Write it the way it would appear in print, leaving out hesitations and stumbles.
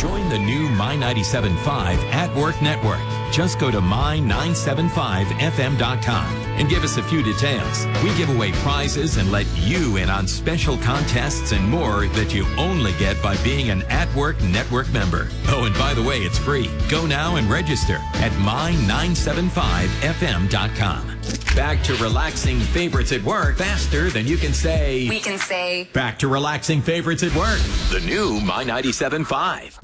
Join the new My 97.5 at Work Network. Just go to my975fm.com and give us a few details. We give away prizes and let you in on special contests and more that you only get by being an At Work Network member. Oh, and by the way, it's free. Go now and register at my975fm.com. Back to relaxing favorites at work faster than you can say. We can say. Back to relaxing favorites at work. The new My 97.5.